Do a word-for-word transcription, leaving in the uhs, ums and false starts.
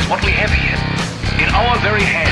What we have here, in our very hands.